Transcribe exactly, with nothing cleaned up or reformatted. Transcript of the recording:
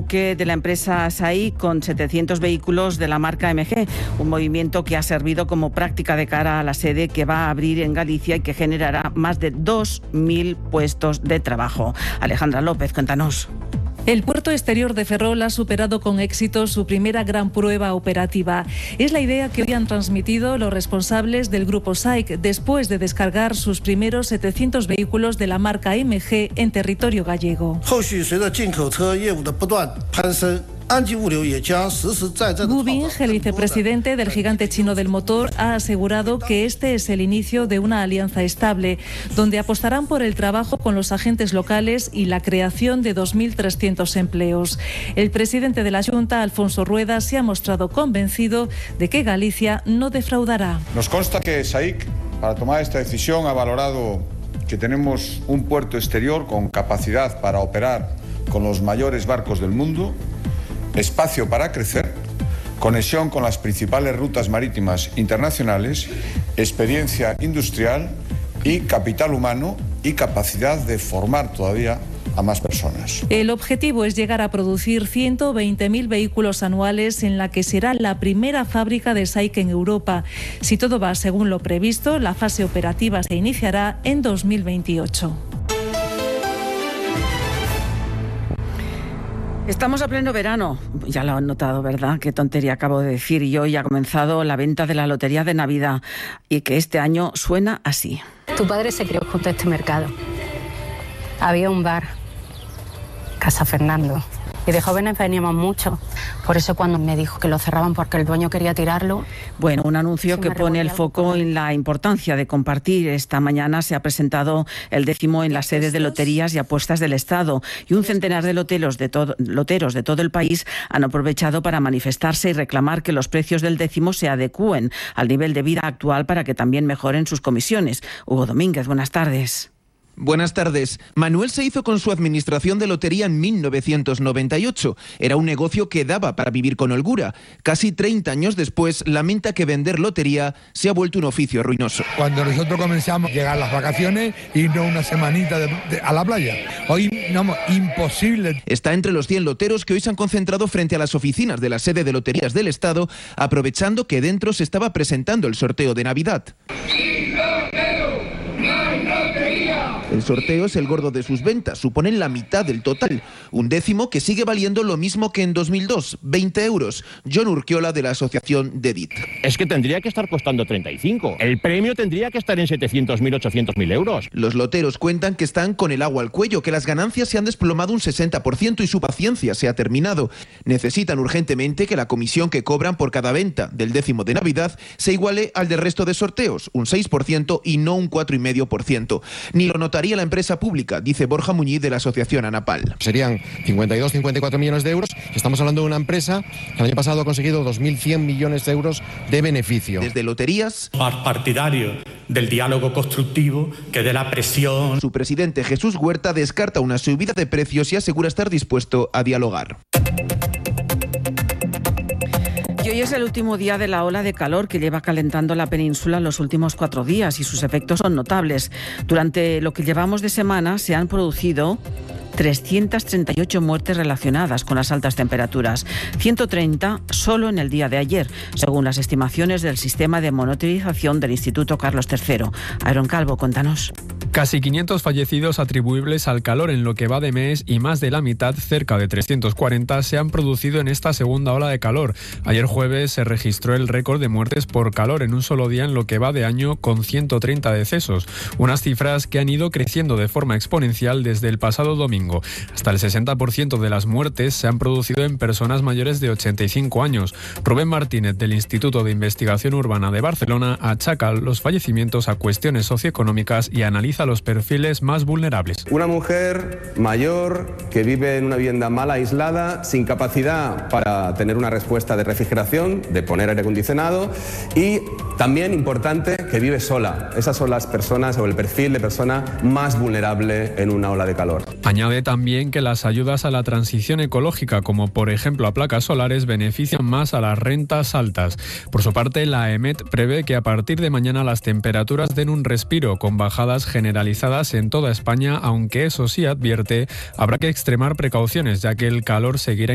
buque de la empresa SAIC con setecientos vehículos de la marca M G, un movimiento que ha servido como práctica de cara a la sede que va a abrir en Galicia y que generará más de dos mil puestos de trabajo. Alejandra López, cuéntanos. El puerto exterior de Ferrol ha superado con éxito su primera gran prueba operativa. Es la idea que hoy han transmitido los responsables del grupo SAIC después de descargar sus primeros setecientos vehículos de la marca M G en territorio gallego. Gu Bing, el vicepresidente del gigante chino del motor, ha asegurado que este es el inicio de una alianza estable, donde apostarán por el trabajo con los agentes locales y la creación de dos mil trescientos empleos. El presidente de la Junta, Alfonso Rueda, se ha mostrado convencido de que Galicia no defraudará. Nos consta que SAIC, para tomar esta decisión, ha valorado que tenemos un puerto exterior con capacidad para operar con los mayores barcos del mundo, espacio para crecer, conexión con las principales rutas marítimas internacionales, experiencia industrial y capital humano y capacidad de formar todavía a más personas. El objetivo es llegar a producir ciento veinte mil vehículos anuales, en la que será la primera fábrica de SAIC en Europa. Si todo va según lo previsto, la fase operativa se iniciará en dos mil veintiocho. Estamos a pleno verano, ya lo han notado, ¿verdad? Qué tontería acabo de decir. Y hoy ha comenzado la venta de la Lotería de Navidad y que este año suena así. Tu padre se crió junto a este mercado. Había un bar, Casa Fernando, y de jóvenes veníamos mucho. Por eso cuando me dijo que lo cerraban porque el dueño quería tirarlo... Bueno, un anuncio que pone el foco en la importancia de compartir. Esta mañana se ha presentado el décimo en la sede de Loterías y Apuestas del Estado, y un centenar de loteros de todo, loteros de todo el país han aprovechado para manifestarse y reclamar que los precios del décimo se adecúen al nivel de vida actual para que también mejoren sus comisiones. Hugo Domínguez, buenas tardes. Buenas tardes. Manuel se hizo con su administración de lotería en mil novecientos noventa y ocho. Era un negocio que daba para vivir con holgura. Casi treinta años después, lamenta que vender lotería se ha vuelto un oficio ruinoso. Cuando nosotros comenzamos a llegar las vacaciones y no una semanita de, de, a la playa. Hoy, no, imposible. Está entre los cien loteros que hoy se han concentrado frente a las oficinas de la sede de Loterías del Estado, aprovechando que dentro se estaba presentando el sorteo de Navidad. El sorteo es el gordo de sus ventas, suponen la mitad del total. Un décimo que sigue valiendo lo mismo que en dos mil dos, veinte euros. John Urquiola, de la asociación DEDIT. Es que tendría que estar costando treinta y cinco. El premio tendría que estar en setecientos mil, ochocientos mil euros. Los loteros cuentan que están con el agua al cuello, que las ganancias se han desplomado un sesenta por ciento y su paciencia se ha terminado. Necesitan urgentemente que la comisión que cobran por cada venta del décimo de Navidad se iguale al del resto de sorteos, un seis por ciento y no un cuatro coma cinco por ciento. Ni lo notaría la empresa pública, dice Borja Muñiz, de la asociación ANAPAL. Serían cincuenta y dos, cincuenta y cuatro millones de euros. Estamos hablando de una empresa que el año pasado ha conseguido dos mil cien millones de euros de beneficio. Desde Loterías, más partidario del diálogo constructivo que de la presión. Su presidente, Jesús Huerta, descarta una subida de precios y asegura estar dispuesto a dialogar. Y hoy es el último día de la ola de calor que lleva calentando la península los últimos cuatro días y sus efectos son notables. Durante lo que llevamos de semana se han producido trescientas treinta y ocho muertes relacionadas con las altas temperaturas, ciento treinta solo en el día de ayer, según las estimaciones del sistema de monitorización del Instituto Carlos tercero. Aaron Calvo, cuéntanos. Casi quinientos fallecidos atribuibles al calor en lo que va de mes y más de la mitad, cerca de trescientos cuarenta, se han producido en esta segunda ola de calor. Ayer jueves se registró el récord de muertes por calor en un solo día en lo que va de año, con ciento treinta decesos, unas cifras que han ido creciendo de forma exponencial desde el pasado domingo. Hasta el sesenta por ciento de las muertes se han producido en personas mayores de ochenta y cinco años. Rubén Martínez, del Instituto de Investigación Urbana de Barcelona, achaca los fallecimientos a cuestiones socioeconómicas y analiza los perfiles más vulnerables. Una mujer mayor que vive en una vivienda mal aislada, sin capacidad para tener una respuesta de refrigeración, de poner aire acondicionado, y también importante, que vive sola. Esas son las personas o el perfil de persona más vulnerable en una ola de calor. Añade también que las ayudas a la transición ecológica, como por ejemplo a placas solares, benefician más a las rentas altas. Por su parte, la EMET prevé que a partir de mañana las temperaturas den un respiro, con bajadas generalizadas en toda España, aunque eso sí, advierte, habrá que extremar precauciones, ya que el calor seguirá